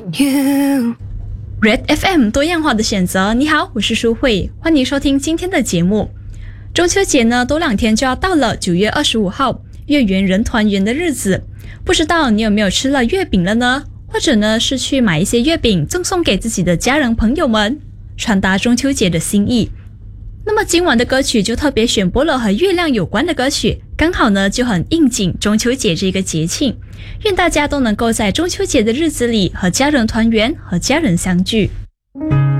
You Red FM 多样化的选择。你好，我是舒慧，欢迎收听今天的节目。中秋节呢，多2天就要到了，9月25号，月圆人团圆的日子。不知道你有没有吃了月饼了呢？或者呢，是去买一些月饼赠送给自己的家人朋友们，传达中秋节的心意。那么今晚的歌曲就特别选播了和月亮有关的歌曲，刚好呢就很应景中秋节这个节庆。愿大家都能够在中秋节的日子里和家人团圆，和家人相聚。